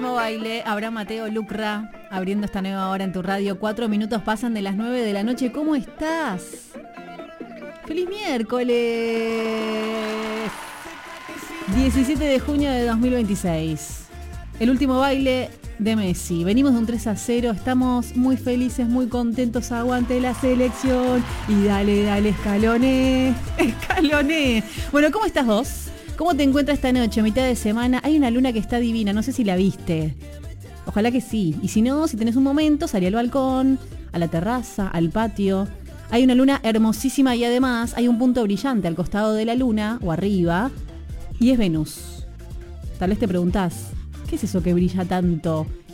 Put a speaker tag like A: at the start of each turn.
A: último baile, Abraham Mateo, Lucra, abriendo esta nueva hora en tu radio. 4 minutos pasan de las 9 de la noche. ¿Cómo estás? ¡Feliz miércoles! 17 de junio de 2026. El último baile de Messi. Venimos de un 3-0. Estamos muy felices, muy contentos. Aguante la selección. Y dale, escaloné. Escaloné. Bueno, ¿cómo estás vos? ¿Cómo te encuentras esta noche, mitad de semana? Hay una luna que está divina, no sé si la viste. Ojalá que sí. Y si no, si tenés un momento, salí al balcón, a la terraza, al patio. Hay una luna hermosísima y además hay un punto brillante al costado de la luna, o arriba, y es Venus. Tal vez te preguntás, ¿qué es eso que brilla tanto